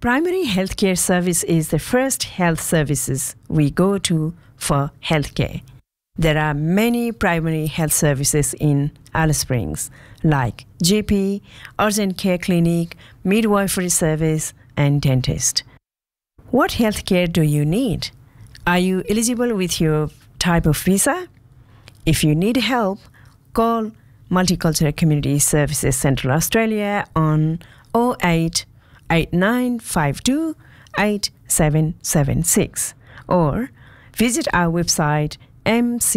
Primary healthcare service is the first health services we go to for healthcare. There are many primary health services in Alice Springs, like GP, urgent care clinic, midwifery service, and dentist. What healthcare do you need? Are you eligible with your type of visa? If you need help, call Multicultural Community Services Central Australia on 08 8952 8776 or visit our website mc